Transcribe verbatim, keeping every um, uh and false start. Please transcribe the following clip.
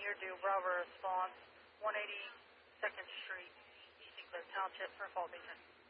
clear to Bravo response, one eighty-second Street, East Cliff Township for Fall Beacon.